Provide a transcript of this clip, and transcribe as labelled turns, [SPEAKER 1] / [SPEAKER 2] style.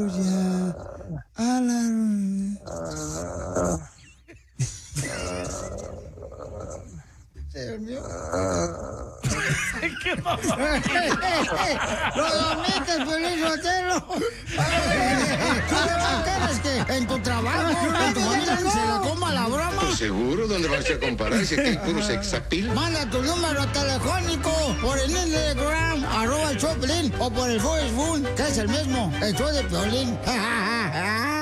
[SPEAKER 1] A la... Se durmió.
[SPEAKER 2] ¿Qué pasó?
[SPEAKER 1] ¡Lo dormiste, Piolín Sotelo! ¿Tú no quieres que en tu trabajo, en tu familia se la coma la broma?
[SPEAKER 3] Pues seguro, ¿dónde vas a comparar? Si aquí hay puro sexapil.
[SPEAKER 1] Manda tu número telefónico por el Instagram, @el show de Piolín, o por el Facebook, que es el mismo, el show de Piolín.